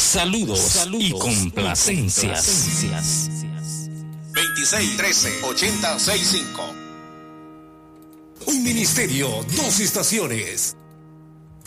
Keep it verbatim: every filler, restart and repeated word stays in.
Saludos, Saludos y complacencias. veintiséis trece ochenta sesenta y cinco. Un ministerio, dos estaciones.